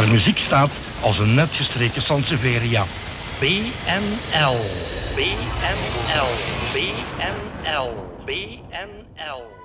Haar muziek staat als een net gestreken Sansevieria. BNL, BNL, BNL, BNL.